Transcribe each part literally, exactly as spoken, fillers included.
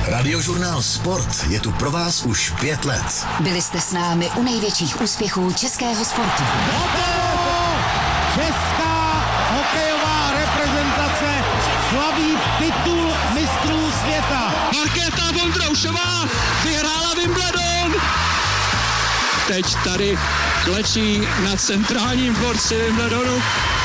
Radiožurnál Sport je tu pro vás už pět let. Byli jste s námi u největších úspěchů českého sportu. Česká hokejová reprezentace slaví titul mistrů světa. Markéta Vondroušová vyhrála Wimbledon. Teď tady klečí na centrálním dvorci Wimbledonu.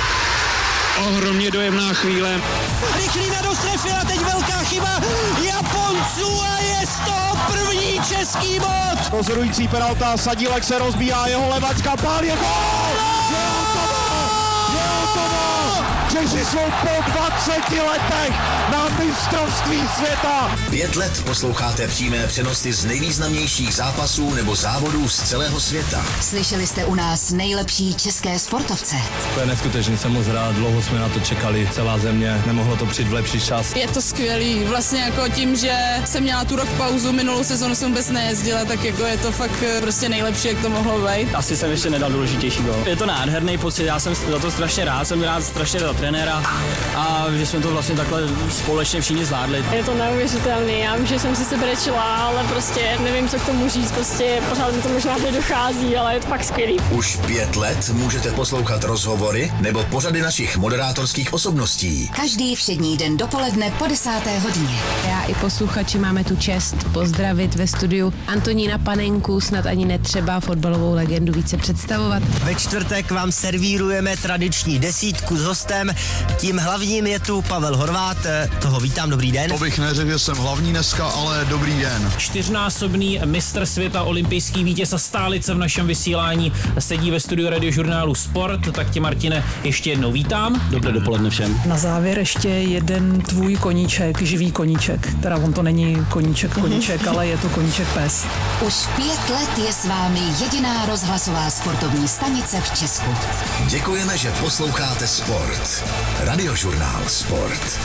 Ohromně dojemná chvíle. Rychlína do strefy a teď velká chyba Japonců a je z toho první český bod. Pozorující penalta, Sadílek se rozbíhá, jeho levačka, pál, je gól! Je hotovo! Je hotovo! Češi jsou po dvaceti letech na mistrovství světa. Pět let posloucháte přímé přenosy z nejvýznamnějších zápasů nebo závodů z celého světa. Slyšeli jste u nás nejlepší české sportovce. To je neskutečný, jsem moc rád, dlouho jsme na to čekali, celá země, nemohlo to přijít v lepší čas. Je to skvělý, vlastně jako tím, že jsem měla tu rok pauzu, minulou sezonu jsem vůbec nejezdila, tak jako je to fakt prostě nejlepší, jak to mohlo být. Asi jsem ještě nedal důležitější gól. Je to nádherný pocit, já jsem za to strašně rád, jsem rád strašně za trenéra a že jsme to vlastně takhle společně všichni zvládli. Je to neuvěřitelný, já vím, že jsem si seberečila, ale prostě nevím, co k tomu říct, prostě pořád mi to možná nedochází, ale je to fakt skvělý. Už pět let můžete poslouchat rozhovory nebo pořady našich moderátorských osobností. Každý všední den dopoledne po desáté hodině. Já i posluchači máme tu čest pozdravit ve studiu Antonína Panenku, snad ani netřeba fotbalovou legendu více představovat. Ve čtvrtek vám servírujeme tradiční desítku s hostem. Tím hlavním je tu Pavel Horvát, toho vítám, dobrý den. To bych neřekl, že jsem hlavní dneska, ale dobrý den. Čtyřnásobný mistr světa, olympijský vítěz a stálice v našem vysílání sedí ve studiu Radiožurnálu Sport, tak tě, Martine, ještě jednou vítám. Dobré dopoledne všem. Na závěr ještě jeden tvůj koníček, živý koníček, teda on to není koníček koníček, ale je to koníček pes. Už pět let je s vámi jediná rozhlasová sportovní stanice v Česku. Děkujeme, že posloucháte Sport. Radiožurnál Sport.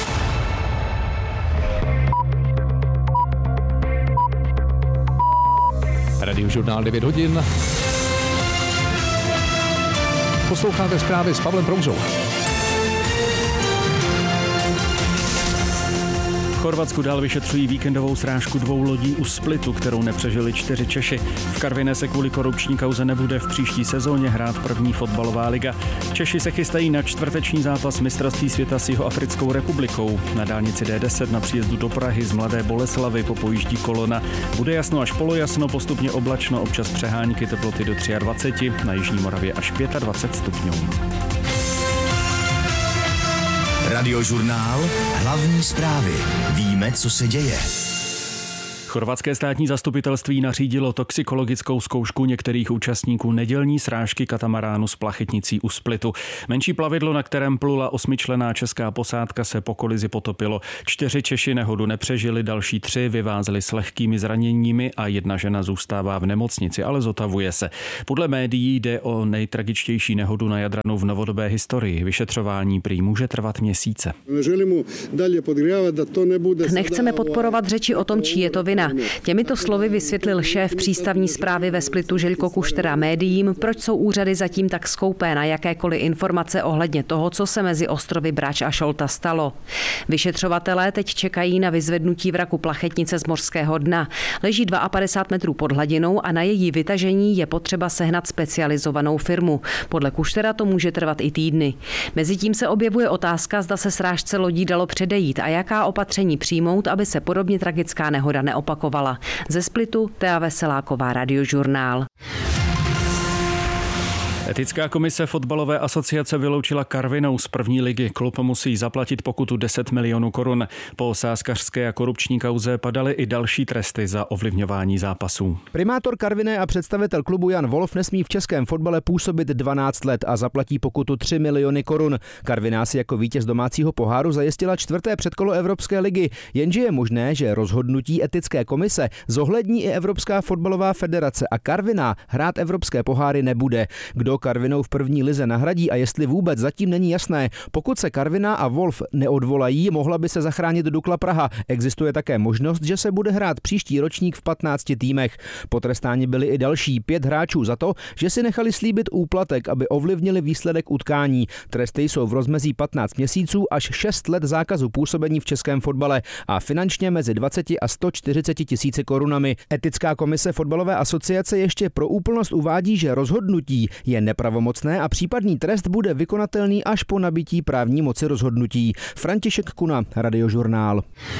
Radiožurnál devět hodin. Posloucháte zprávy s Pavlem Prouzou. V Chorvatsku dál vyšetřují víkendovou srážku dvou lodí u Splitu, kterou nepřežili čtyři Češi. V Karviné se kvůli korupční kauze nebude v příští sezóně hrát první fotbalová liga. Češi se chystají na čtvrteční zápas mistrovství světa s Jihoafrickou republikou. Na dálnici D deset na příjezdu do Prahy z Mladé Boleslavi popojíždí kolona. Bude jasno až polojasno, postupně oblačno, občas přehánky, teploty do dvacet tři, na jižní Moravě až dvacet pět stupňů. Radiožurnál, hlavní zprávy. Víme, co se děje. Chorvatské státní zastupitelství nařídilo toxikologickou zkoušku některých účastníků nedělní srážky katamaránu s plachetnicí u Splitu. Menší plavidlo, na kterém plula osmičlenná česká posádka, se po kolizi potopilo. Čtyři Češi nehodu nepřežili, další tři vyvázli s lehkými zraněními a jedna žena zůstává v nemocnici, ale zotavuje se. Podle médií jde o nejtragičtější nehodu na Jadranu v novodobé historii. Vyšetřování prý může trvat měsíce. Nechceme podporovat řeči o tom, čí je to vina. Těmito slovy vysvětlil šéf přístavní správy ve Splitu Željko Kuštera médiím, proč jsou úřady zatím tak skoupé na jakékoliv informace ohledně toho, co se mezi ostrovy Brač a Šolta stalo. Vyšetřovatelé teď čekají na vyzvednutí vraku plachetnice z mořského dna. Leží padesát dva metrů pod hladinou a na její vytažení je potřeba sehnat specializovanou firmu. Podle Kuštera to může trvat i týdny. Mezitím se objevuje otázka, zda se srážce lodí dalo předejít a jaká opatření přijmout, aby se podobně tragická nehoda neopakovala. Ze Splitu Thea Veseláková, Radiožurnál. Etická komise fotbalové asociace vyloučila Karvinou z první ligy. Klub musí zaplatit pokutu deset milionů korun. Po sázkařské a korupční kauze padaly i další tresty za ovlivňování zápasů. Primátor Karviné a představitel klubu Jan Wolf nesmí v českém fotbale působit dvanáct let a zaplatí pokutu tři miliony korun. Karviná si jako vítěz domácího poháru zajistila čtvrté předkolo Evropské ligy, jenže je možné, že rozhodnutí etické komise zohlední i Evropská fotbalová federace a Karviná hrát evropské poháry nebude. Kdo kdo Karvinou v první lize nahradí a jestli vůbec zatím není jasné. Pokud se Karviná a Wolf neodvolají, mohla by se zachránit Dukla Praha. Existuje také možnost, že se bude hrát příští ročník v patnácti týmech. Potrestáni byli i další pět hráčů za to, že si nechali slíbit úplatek, aby ovlivnili výsledek utkání. Tresty jsou v rozmezí patnáct měsíců až šest let zákazu působení v českém fotbale a finančně mezi dvacet a sto čtyřicet tisíci korunami. Etická komise fotbalové asociace ještě pro úplnost uvádí, že rozhodnutí je nepravomocné a případný trest bude vykonatelný až po nabití právní moci rozhodnutí. František Kuna, Radiožurnál.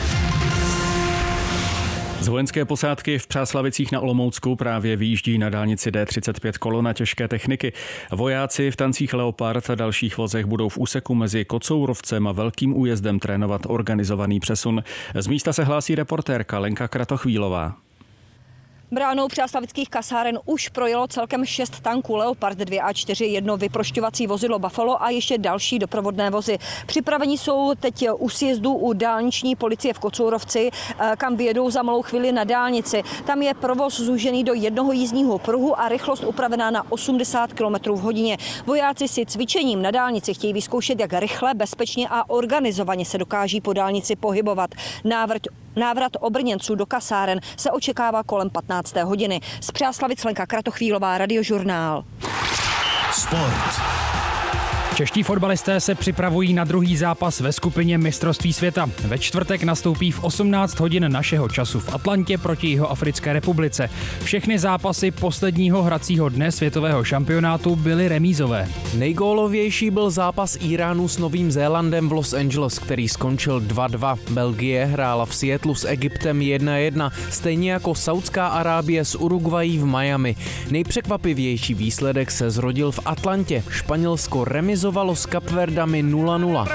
Z vojenské posádky v Přáslavicích na Olomoucku právě vyjíždí na dálnici D třicet pět kolona těžké techniky. Vojáci v tancích Leopard a dalších vozech budou v úseku mezi Kocourovcem a Velkým Újezdem trénovat organizovaný přesun. Z místa se hlásí reportérka Lenka Kratochvílová. Bránou přáslavických kasáren už projelo celkem šest tanků Leopard dva a čtyři, jedno vyprošťovací vozidlo Buffalo a ještě další doprovodné vozy. Připraveni jsou teď u sjezdu u dálniční policie v Kocourovci, kam vyjedou za malou chvíli na dálnici. Tam je provoz zúžený do jednoho jízdního pruhu a rychlost upravená na osmdesát kilometrů v hodině. Vojáci si cvičením na dálnici chtějí vyzkoušet, jak rychle, bezpečně a organizovaně se dokáží po dálnici pohybovat. Návrat, návrat obrněnců do kasáren se očekává kolem patnácté hodiny. Z Přáslavic Lenka Kratochvílová, Radiožurnál. Sport. Čeští fotbalisté se připravují na druhý zápas ve skupině mistrovství světa. Ve čtvrtek nastoupí v osmnáct hodin našeho času v Atlantě proti Jihoafrické republice. Všechny zápasy posledního hracího dne světového šampionátu byly remízové. Nejgólovější byl zápas Iránu s Novým Zélandem v Los Angeles, který skončil dva dva. Belgie hrála v Seattlu s Egyptem jedna jedna, stejně jako Saudská Arábie s Uruguayí v Miami. Nejpřekvapivější výsledek se zrodil v Atlantě. Španělsko remizovalo s Kapverdami nula nula.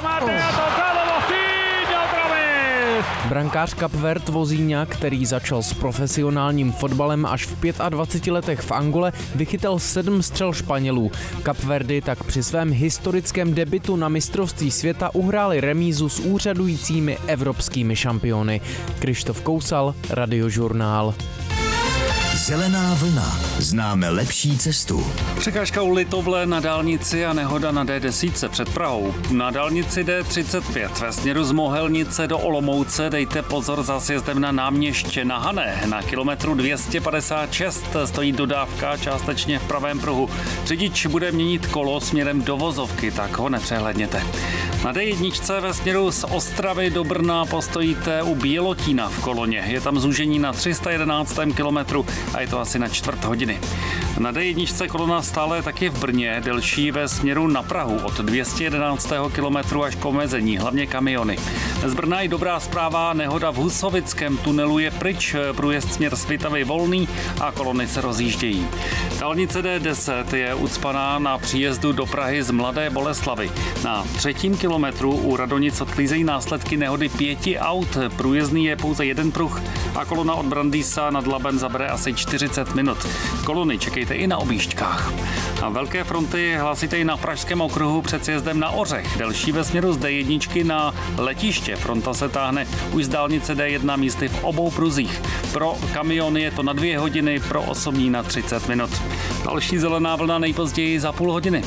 Brankář Kapverd Vozíňa, který začal s profesionálním fotbalem až v dvaceti pěti letech v Angole, vychytal sedm střel Španělů. Kapverdy tak při svém historickém debutu na mistrovství světa uhráli remízu s úřadujícími evropskými šampiony. Krištof Kousal, Radiožurnál. Zelená vlna. Známe lepší cestu. Překážka u Litovle na dálnici a nehoda na D deset před Prahou. Na dálnici D třicet pět ve směru z Mohelnice do Olomouce dejte pozor za sjezdem na Náměště na Hané. Na kilometru dvě stě padesát šest stojí dodávka částečně v pravém pruhu. Řidič bude měnit kolo směrem do vozovky, tak ho nepřehledněte. Na D jedna ve směru z Ostravy do Brna postojíte u Bělotína v koloně. Je tam zúžení na tři sta jedenáctém kilometru a je to asi na čtvrt hodiny. Na D jedna kolona stále taky v Brně, delší ve směru na Prahu od dvě stě jedenáctého kilometru až k omezení, hlavně kamiony. Z Brna i dobrá zpráva, nehoda v Husovickém tunelu je pryč, průjezd směr Svitavy volný a kolony se rozjíždějí. Dálnice D deset je ucpaná na příjezdu do Prahy z Mladé Boleslavi. Na třetím kilometru u Radonic odklízejí následky nehody pěti aut, průjezdný je pouze jeden pruh a kolona od Brandýsa nad Labem zabere asi čtyřicet minut. Kolony čekejte i na objížďkách. A velké fronty hlásíte i na Pražském okruhu před sjezdem na Ořech. Delší ve směru z D jedna na letiště. Fronta se táhne už z dálnice D jedna místy v obou pruzích. Pro kamiony je to na dvě hodiny, pro osobní na třicet minut. Další zelená vlna nejpozději za půl hodiny.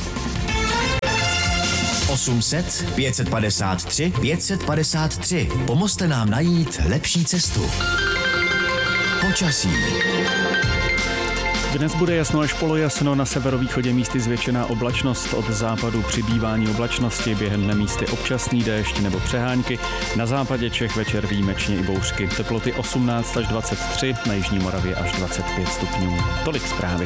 osm set pět set padesát tři pět set padesát tři. Pomozte nám najít lepší cestu. Počasí. Dnes bude jasno až polojasno, na severovýchodě místy zvětšená oblačnost, od západu přibývání oblačnosti, během dne místy občasný déšť nebo přehánky, na západě Čech večer výjimečně i bouřky. Teploty osmnáct až dvacet tři, na jižní Moravě až dvacet pět stupňů. Tolik zprávy.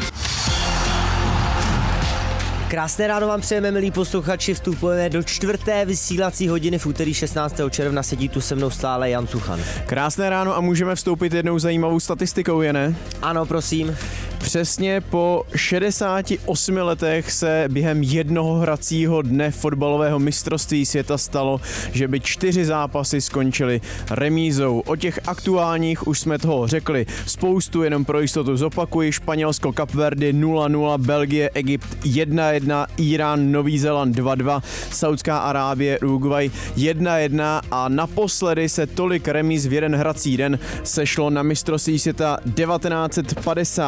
Krásné ráno vám přejeme, milí posluchači, vstupujeme do čtvrté vysílací hodiny v úterý šestnáctého června, sedí tu se mnou stále Jan Cuchan. Krásné ráno a můžeme vstoupit jednou zajímavou statistikou, Jene? Ano, prosím. Přesně po šedesáti osmi letech se během jednoho hracího dne fotbalového mistrovství světa stalo, že by čtyři zápasy skončily remízou. O těch aktuálních už jsme toho řekli spoustu, jenom pro jistotu zopakuji: Španělsko Kapverdy nula nula, Belgie Egypt jedna jedna, Irán Nový Zéland dva dva, Saudská Arábie Uruguay jedna jedna a naposledy se tolik remíz v jeden hrací den sešlo na mistrovství světa devatenáct set padesát osm.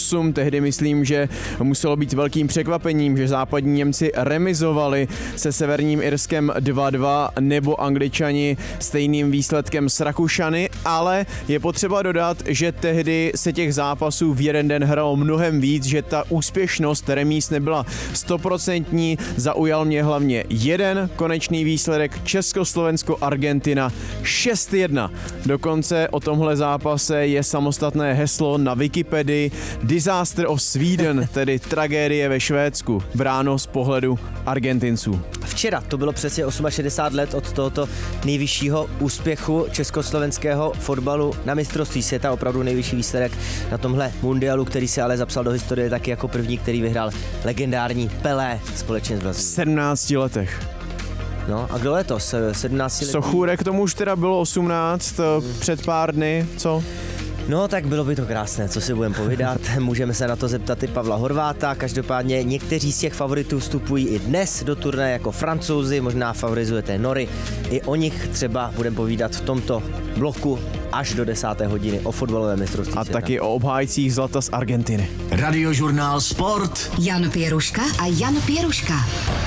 osm. Tehdy myslím, že muselo být velkým překvapením, že západní Němci remizovali se Severním Irskem dva dva nebo Angličani stejným výsledkem s Rakušany, ale je potřeba dodat, že tehdy se těch zápasů v jeden den hralo mnohem víc, že ta úspěšnost remíz nebyla stoprocentní, zaujal mě hlavně jeden konečný výsledek Československo-Argentina šest jedna. Dokonce o tomhle zápase je samostatné heslo na Wikipedii Disaster of Sweden, tedy tragédie ve Švédsku, bráno z pohledu Argentinců. Včera to bylo přesně šedesát osm let od tohoto nejvyššího úspěchu československého fotbalu na mistrovství světa, opravdu nejvyšší výsledek na tomhle mundialu, který se ale zapsal do historie taky jako první, který vyhrál legendární Pelé společně s Brazílií. V sedmnácti letech. No a kdo letos? sedmnácti letý? Sochůrek, tomu už teda bylo osmnáct hmm. před pár dny, co? No tak bylo by to krásné, co si budeme povídat. Můžeme se na to zeptat i Pavla Horváta. Každopádně někteří z těch favoritů vstupují i dnes do turnaje jako Francouzi, možná favorizujete Nory. I o nich třeba budeme povídat v tomto bloku až do desáté hodiny o fotbalové mistrovství A světa. taky o obhájcích zlata z Argentiny. Radiožurnál Sport. Jan Pěruška a Jan Pěruška.